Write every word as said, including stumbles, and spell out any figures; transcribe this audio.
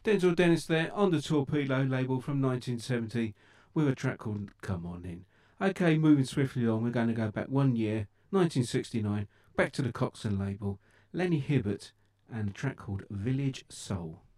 Denzel Dennis there on the Torpedo label from nineteen seventy with a track called Come On In. Okay, moving swiftly on, we're going to go back one year, nineteen sixty-nine, back to the Coxon label, Lenny Hibbert and a track called Village Soul.